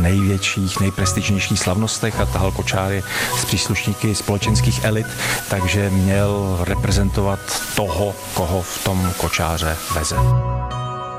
největších, nejprestižnějších slavnostech a tahal kočáry s příslušníky společenských elit, takže měl reprezentovat toho, koho v tom kočáře veze.